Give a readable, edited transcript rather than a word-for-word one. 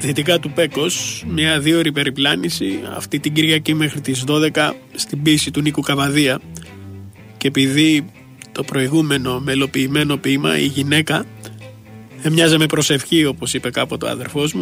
δυτικά του Πέκος, μια 2ωρη περιπλάνηση αυτή την Κυριακή μέχρι τις 12 στην πίση του Νίκου Καβαδία. Και επειδή το προηγούμενο μελοποιημένο ποίημα, η γυναίκα, έμοιαζε με προσευχή, όπως είπε κάποτε ο αδερφός μου,